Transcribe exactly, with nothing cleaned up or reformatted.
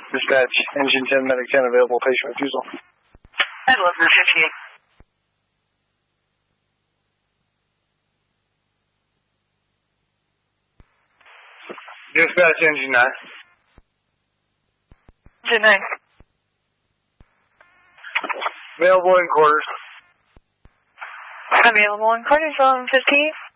Dispatch, engine ten, medic ten available, patient refusal. I'd love the fifty-eight. Dispatch, engine nine. Engine nine. Available in quarters. Available in quarters on fifty-eight.